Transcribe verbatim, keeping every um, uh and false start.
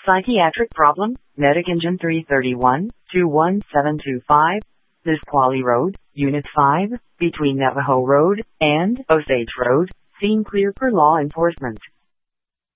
Psychiatric problem, Medic Engine three thirty-one, two one seven two five. This Quali Road, Unit five, between Navajo Road and Osage Road, scene clear for law enforcement.